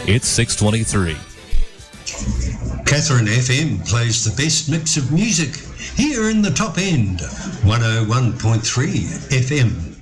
It's 6:23. Catherine FM plays the best mix of music here in the top end, 101.3 FM.